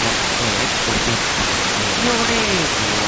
も、エピソード9、ヨーレール